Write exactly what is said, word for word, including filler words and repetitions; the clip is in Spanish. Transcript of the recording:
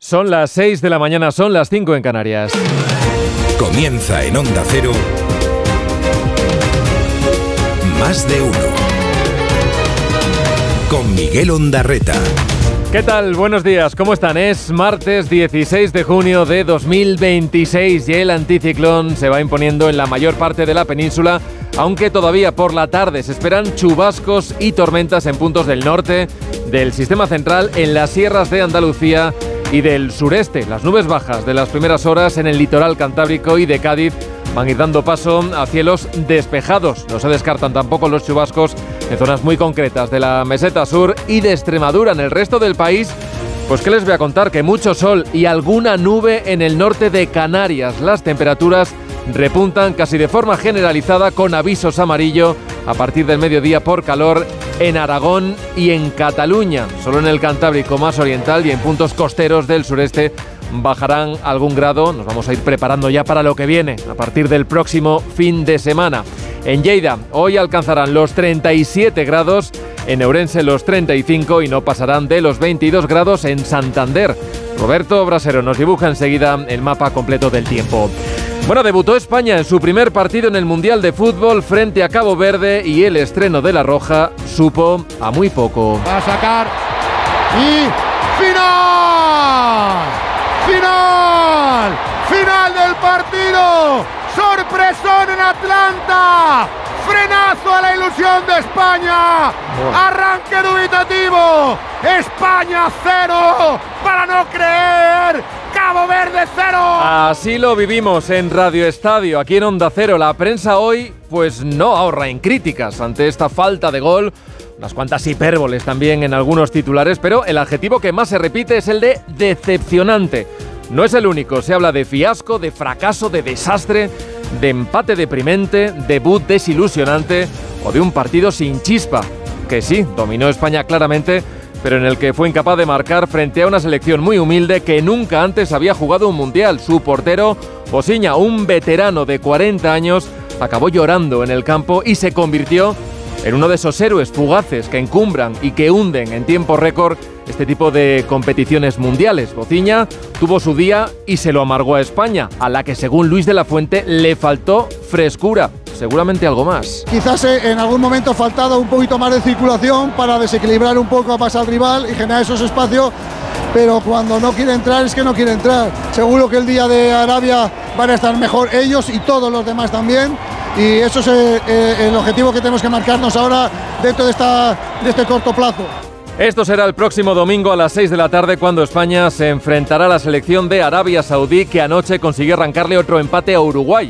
Son las seis de la mañana, son las cinco en Canarias. Comienza en Onda Cero Más de Uno con Miguel Ondarreta. ¿Qué tal? Buenos días, ¿cómo están? Es martes dieciséis de junio de dos mil veintiséis y el anticiclón se va imponiendo en la mayor parte de la península, aunque todavía por la tarde se esperan chubascos y tormentas en puntos del norte, del sistema central, en las sierras de Andalucía y del sureste. Las nubes bajas de las primeras horas en el litoral cantábrico y de Cádiz van a ir dando paso a cielos despejados. No se descartan tampoco los chubascos en zonas muy concretas de la meseta sur y de Extremadura. En el resto del país, pues qué les voy a contar, que mucho sol y alguna nube en el norte de Canarias. Las temperaturas repuntan casi de forma generalizada con avisos amarillo a partir del mediodía por calor en Aragón y en Cataluña. Solo en el Cantábrico más oriental y en puntos costeros del sureste bajarán algún grado. Nos vamos a ir preparando ya para lo que viene a partir del próximo fin de semana. En Lleida hoy alcanzarán los treinta y siete grados, en Ourense los treinta y cinco y no pasarán de los veintidós grados en Santander. Roberto Brasero nos dibuja enseguida el mapa completo del tiempo. Bueno, debutó España en su primer partido en el Mundial de Fútbol frente a Cabo Verde y el estreno de La Roja supo a muy poco. Va a sacar y ¡final! ¡Final! ¡Final del partido! ¡Sorpresón en Atlanta! ¡Frenazo a la ilusión de España! ¡Arranque dubitativo! ¡España cero! ¡Para no creer! ¡Cabo Verde cero! Así lo vivimos en Radio Estadio, aquí en Onda Cero. La prensa hoy pues no ahorra en críticas ante esta falta de gol. Unas cuantas hipérboles también en algunos titulares, pero el adjetivo que más se repite es el de decepcionante. No es el único, se habla de fiasco, de fracaso, de desastre, de empate deprimente, debut desilusionante o de un partido sin chispa, que sí, dominó España claramente, pero en el que fue incapaz de marcar frente a una selección muy humilde que nunca antes había jugado un mundial. Su portero, Osiña, un veterano de cuarenta años, acabó llorando en el campo y se convirtió en uno de esos héroes fugaces que encumbran y que hunden en tiempo récord este tipo de competiciones mundiales. Osiña tuvo su día y se lo amargó a España, a la que según Luis de la Fuente le faltó frescura, seguramente algo más. Quizás en algún momento ha faltado un poquito más de circulación para desequilibrar un poco más al rival y generar esos espacios, pero cuando no quiere entrar es que no quiere entrar. Seguro que el día de Arabia van a estar mejor ellos y todos los demás también. Y eso es eh, el objetivo que tenemos que marcarnos ahora dentro de, esta, de este corto plazo. Esto será el próximo domingo a las seis de la tarde cuando España se enfrentará a la selección de Arabia Saudí, que anoche consiguió arrancarle otro empate a Uruguay.